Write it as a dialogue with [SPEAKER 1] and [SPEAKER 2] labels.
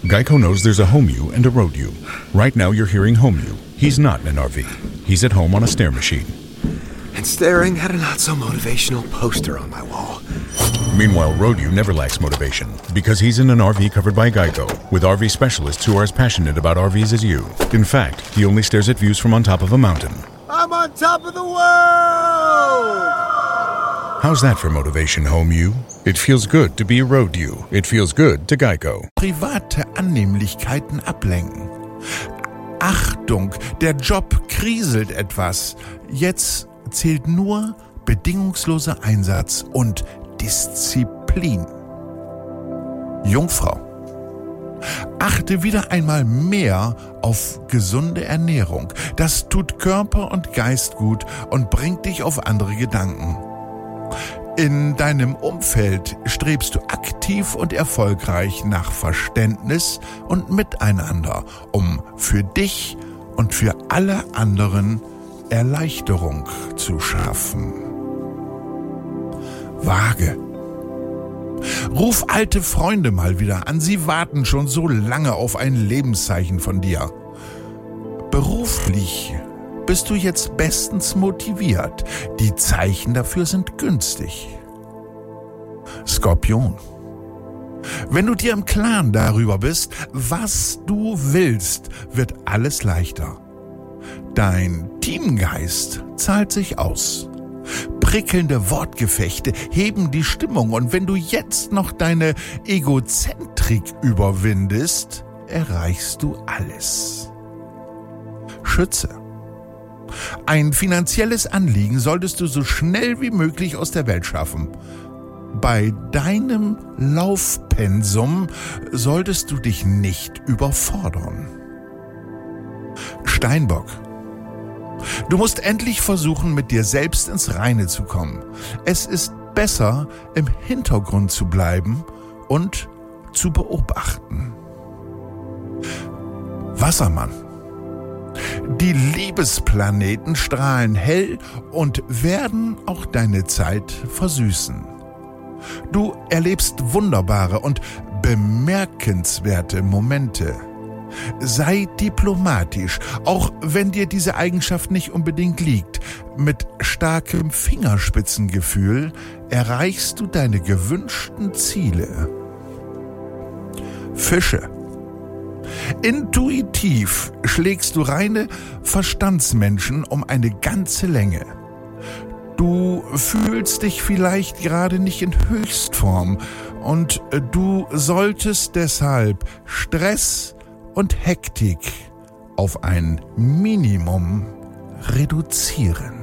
[SPEAKER 1] Geico knows there's a home you and a road you. Right now you're hearing home you. He's not in an RV. He's at home on a stair machine.
[SPEAKER 2] And staring at a not-so-motivational poster on my wall.
[SPEAKER 1] Meanwhile, road you never lacks motivation because he's in an RV covered by Geico with RV specialists who are as passionate about RVs as you. In fact, he only stares at views from on top of a mountain.
[SPEAKER 2] I'm on top of the world!
[SPEAKER 1] How's that for motivation, home you? It feels good to be road you. It feels good to Geico.
[SPEAKER 3] Private Annehmlichkeiten ablenken. Achtung, der Job kriselt etwas. Jetzt zählt nur bedingungsloser Einsatz und Disziplin. Jungfrau. Achte wieder einmal mehr auf gesunde Ernährung. Das tut Körper und Geist gut und bringt dich auf andere Gedanken. In deinem Umfeld strebst du aktiv und erfolgreich nach Verständnis und Miteinander, um für dich und für alle anderen Erleichterung zu schaffen. Waage. Ruf alte Freunde mal wieder an, sie warten schon so lange auf ein Lebenszeichen von dir. Beruflich bist du jetzt bestens motiviert, die Zeichen dafür sind günstig. Skorpion. Wenn du dir im Klaren darüber bist, was du willst, wird alles leichter. Dein Teamgeist zahlt sich aus. Prickelnde Wortgefechte heben die Stimmung und wenn du jetzt noch deine Egozentrik überwindest, erreichst du alles. Schütze. Ein finanzielles Anliegen solltest du so schnell wie möglich aus der Welt schaffen. Bei deinem Laufpensum solltest du dich nicht überfordern. Steinbock. Du musst endlich versuchen, mit dir selbst ins Reine zu kommen. Es ist besser, im Hintergrund zu bleiben und zu beobachten. Wassermann. Die Liebesplaneten strahlen hell und werden auch deine Zeit versüßen. Du erlebst wunderbare und bemerkenswerte Momente. Sei diplomatisch, auch wenn dir diese Eigenschaft nicht unbedingt liegt. Mit starkem Fingerspitzengefühl erreichst du deine gewünschten Ziele. Fische. Intuitiv schlägst du reine Verstandsmenschen um eine ganze Länge. Du fühlst dich vielleicht gerade nicht in Höchstform und du solltest deshalb Stress und Hektik auf ein Minimum reduzieren.